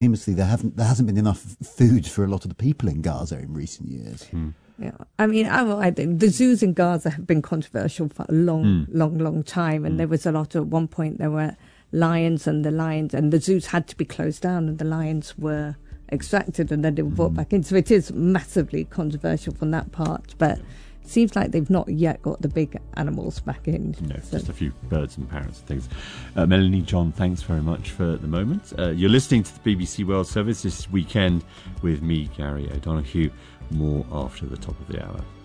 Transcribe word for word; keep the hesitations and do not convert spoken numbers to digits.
famously, there haven't there hasn't been enough food for a lot of the people in Gaza in recent years. Mm. Yeah, I mean, I, I think the zoos in Gaza have been controversial for a long, mm. long, long time, and mm. there was a lot. At one point, there were lions, and the lions and the zoos had to be closed down, and the lions were extracted, and then they were brought mm. back in. So it is massively controversial from that part, but. Seems like they've not yet got the big animals back in. No, so. Just a few birds and parrots and things. Uh, Melanie, John, thanks very much for the moment. Uh, you're listening to the B B C World Service this weekend with me, Gary O'Donoghue. More after the top of the hour.